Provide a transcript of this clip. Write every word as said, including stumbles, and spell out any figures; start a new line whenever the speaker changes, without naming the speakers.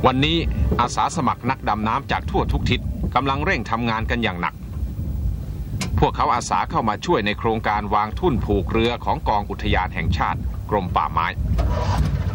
วันนี้อาสาสมัครนักดำน้ำจากทั่วทุกทิศกำลังเร่งทำงานกันอย่างหนักพวกเขาอาสาเข้ามาช่วยในโครงการวางทุ่นผูกเรือของกองอุทยานแห่งชาติกรมป่าไม้